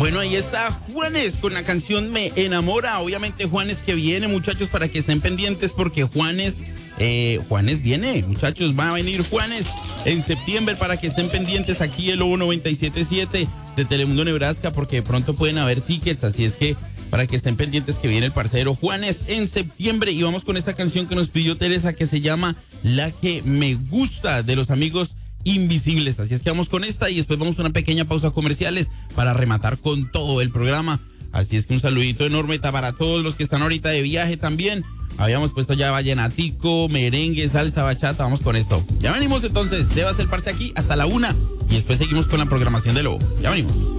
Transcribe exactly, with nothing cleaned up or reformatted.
Bueno, ahí está Juanes con la canción Me Enamora. Obviamente Juanes que viene, muchachos, para que estén pendientes porque Juanes, eh, Juanes viene, muchachos, va a venir Juanes en septiembre para que estén pendientes aquí el Lobo noventa y siete punto siete de Telemundo Nebraska porque de pronto pueden haber tickets, así es que para que estén pendientes que viene el parcero Juanes en septiembre. Y vamos con esta canción que nos pidió Teresa que se llama La que me gusta de los amigos Invisibles. Así es que vamos con esta y después vamos a una pequeña pausa comerciales para rematar con todo el programa. Así es que un saludito enorme para todos los que están ahorita de viaje también. Habíamos puesto ya vallenatico, merengue, salsa, bachata. Vamos con esto. Ya venimos entonces. Debas el parce aquí hasta la una y después seguimos con la programación de Lobo. Ya venimos.